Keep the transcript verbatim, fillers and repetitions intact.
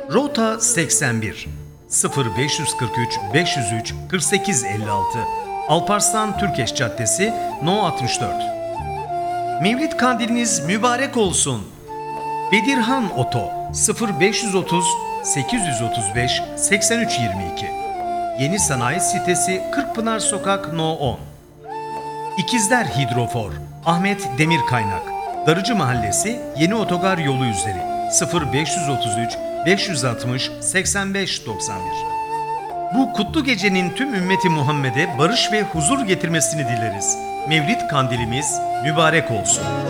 Rota seksen bir sıfır beş kırk üç beş yüz üç kırk sekiz elli altı Alparslan Türkeş Caddesi No altmış dört. Mevlid kandiliniz mübarek olsun. Bedirhan Oto sıfır beş otuz sekiz otuz beş seksen üç yirmi iki Yeni Sanayi Sitesi Kırkpınar Sokak No on. İkizler Hidrofor Ahmet Demir Kaynak Darıcı Mahallesi Yeni Otogar Yolu üzeri sıfır beş otuz üç beş altmış seksen beş doksan bir. Bu kutlu gecenin tüm ümmeti Muhammed'e barış ve huzur getirmesini dileriz. Mevlid kandilimiz mübarek olsun.